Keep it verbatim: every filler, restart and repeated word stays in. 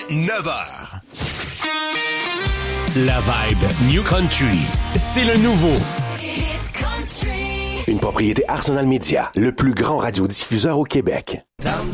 neuf heures. La vibe New Country, c'est le nouveau. Une propriété Arsenal Media, le plus grand radiodiffuseur au Québec. Down